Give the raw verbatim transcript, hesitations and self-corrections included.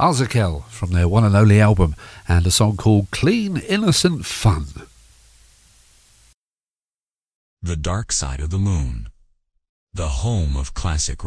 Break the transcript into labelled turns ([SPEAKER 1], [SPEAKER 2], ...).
[SPEAKER 1] Arzakel from their one and only album, and a song called Clean Innocent Fun.
[SPEAKER 2] The Dark Side of the Moon, the home of classic